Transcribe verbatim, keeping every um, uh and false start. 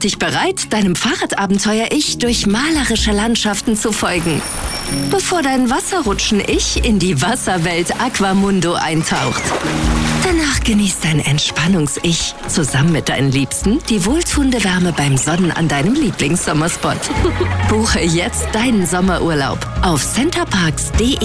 dich bereit, deinem Fahrradabenteuer-Ich durch malerische Landschaften zu folgen, bevor dein Wasserrutschen-Ich in die Wasserwelt Aquamundo eintaucht. Danach genießt dein Entspannungs-Ich zusammen mit deinen Liebsten die wohltuende Wärme beim Sonnen an deinem Lieblingssommerspot. Buche jetzt deinen Sommerurlaub auf centerparks punkt de.